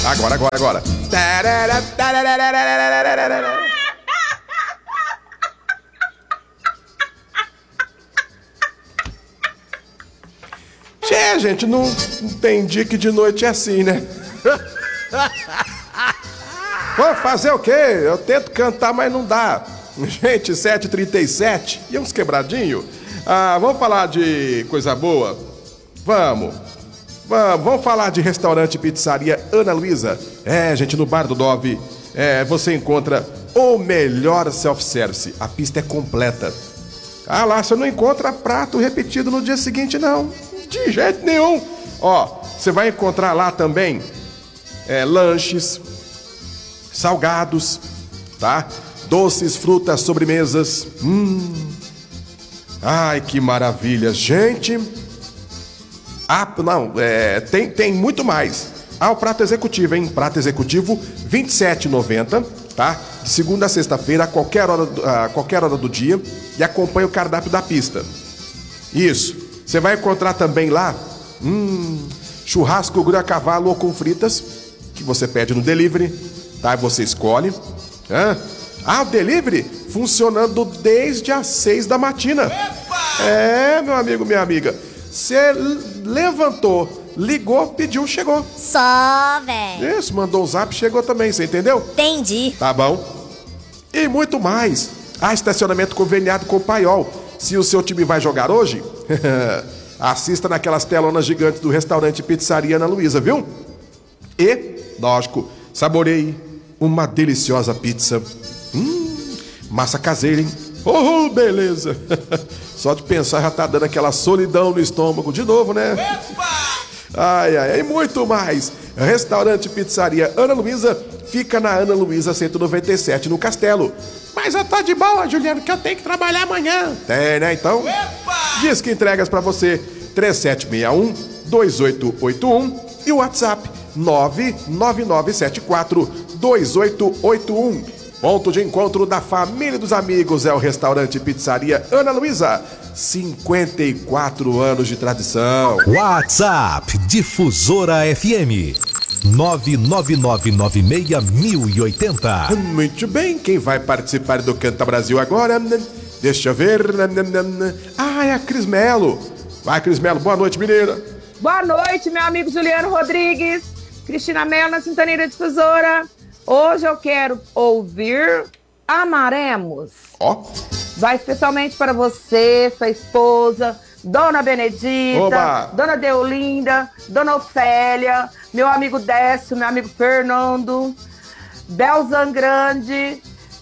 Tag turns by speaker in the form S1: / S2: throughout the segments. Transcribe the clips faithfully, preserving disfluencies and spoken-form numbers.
S1: Agora, agora, agora. Che, gente, não entendi que de noite é assim, né? Vou fazer o quê? Eu tento cantar, mas não dá. Gente, sete e trinta e sete. E uns quebradinhos? Ah, vamos falar de coisa boa? Vamos. Vamos, vamos falar de restaurante e pizzaria Ana Luísa. É, gente, no Bar do Dove, é, você encontra o melhor self-service. A pista é completa. Ah, lá você não encontra prato repetido no dia seguinte, não. De jeito nenhum. Ó, você vai encontrar lá também é, lanches, salgados, tá? Doces, frutas, sobremesas. Hum. Ai, que maravilha, gente. Ah, não, é, tem, tem muito mais. Ah, o prato executivo, hein? Prato executivo, vinte e sete reais e noventa centavos, tá? De segunda a sexta-feira, a qualquer hora, a qualquer hora do dia. E acompanha o cardápio da pista. Isso. Você vai encontrar também lá, hum, churrasco grua a cavalo ou com fritas, que você pede no delivery, tá? Você escolhe. Hã? Ah, o delivery funcionando desde as seis da matina. É, meu amigo, minha amiga. Você levantou, ligou, pediu, chegou.
S2: Só, velho.
S1: Isso, mandou um zap, chegou também, você entendeu?
S2: Entendi.
S1: Tá bom. E muito mais. Ah, estacionamento conveniado com o Paiol. Se o seu time vai jogar hoje, assista naquelas telonas gigantes do restaurante Pizzaria Ana Luísa, viu? E, lógico, saboreie uma deliciosa pizza. Hum, massa caseira, hein? Oh, beleza! Só de pensar já tá dando aquela solidão no estômago de novo, né? Epa! Ai, ai, e muito mais. Restaurante Pizzaria Ana Luísa fica na Ana Luísa cento e noventa e sete, no Castelo. Mas eu tô de boa, Juliano, que eu tenho que trabalhar amanhã. Tem, né, então? Epa! Diz que entregas pra você três sete seis um, dois oito oito um e o WhatsApp nove nove nove sete quatro, dois oito oito um. Ponto de encontro da família e dos amigos é o restaurante Pizzaria Ana Luísa. cinquenta e quatro anos de tradição.
S3: WhatsApp Difusora F M nove nove nove nove seis mil e oitenta.
S1: Muito bem, quem vai participar do Canta Brasil agora? Deixa eu ver. Ah, é a Cris Melo. Vai, Cris Melo, boa noite, menina.
S4: Boa noite, meu amigo Juliano Rodrigues. Cristina Melo na Sintonia Difusora. Hoje eu quero ouvir Amaremos.
S1: Ó. Oh.
S4: Vai especialmente para você, sua esposa, Dona Benedita,
S1: Oba.
S4: Dona Deolinda, Dona Ofélia, meu amigo Décio, meu amigo Fernando, Belzan Grande,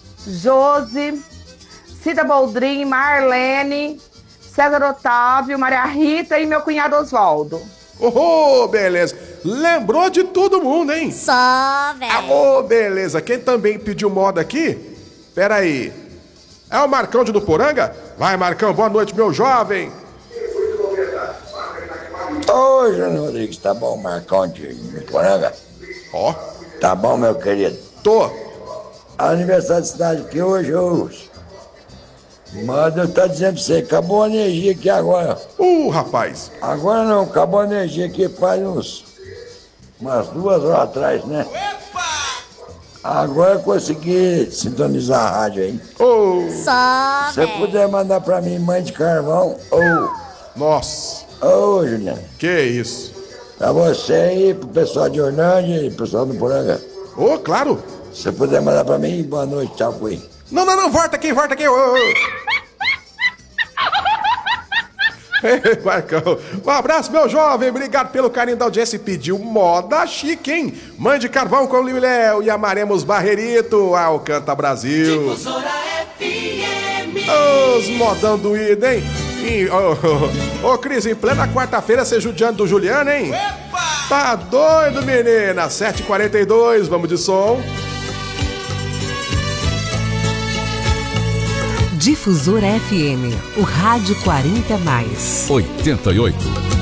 S4: Josi, Cida Boldrin, Marlene, César Otávio, Maria Rita e meu cunhado Oswaldo.
S1: Oh, beleza. Lembrou de todo mundo, hein?
S2: Só, velho.
S1: Ah, oh, beleza. Quem também pediu moda aqui? Pera aí. É o Marcão de Nuporanga? Vai, Marcão, boa noite, meu jovem.
S5: Ô, Júnior Rodrigues, tá bom, Marcão de Nuporanga?
S1: Ó. Oh.
S5: Tá bom, meu querido?
S1: Tô.
S5: Aniversário de cidade aqui hoje, hoje. Mas eu tô dizendo pra você, acabou a energia aqui agora.
S1: Uh, rapaz.
S5: Agora não, acabou a energia aqui faz uns... umas duas horas atrás, né? Agora eu consegui sintonizar a rádio aí.
S1: Oh.
S2: Só,
S5: Se você puder mandar pra mim Mãe de Carvão, ou... Oh.
S1: Nossa.
S5: Ô, oh, Juliano.
S1: Que isso?
S5: Pra você aí, pro pessoal de Orlândia e pro pessoal do Poranga.
S1: Ô, oh, claro.
S5: Se você puder mandar pra mim, boa noite, tchau, fui.
S1: Não, não, não, volta aqui, volta aqui. Oh, oh. Marcão, um abraço, meu jovem, obrigado pelo carinho da audiência. E pediu moda chique, hein? Mãe de Carvão com Lili Léo e Amaremos Barrerito ao Canta Brasil.
S6: Difusora F M.
S1: Os modão do Ida, hein? Ô, oh, oh, oh, Cris, em plena quarta-feira, você judiando do Juliano, hein?
S6: Epa!
S1: Tá doido, menina? sete e quarenta e dois, vamos de som.
S7: Difusora F M, o rádio quarenta mais.
S3: oitenta e oito.